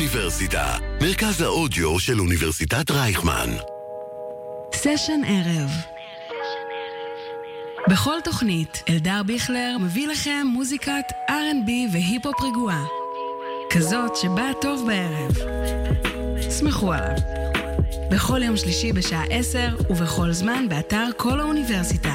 האוניברסיטה, מרכז האודיו של אוניברסיטת רייכמן. סשן ערב. בכל תוכנית, אלדר ביכלר מביא לכם מוזיקת R&B והיפ-הופ רגועה. כזאת שבאה טוב בערב. שמחו עליו. בכל יום שלישי בשעה 10 ובכל זמן באתר כל האוניברסיטה.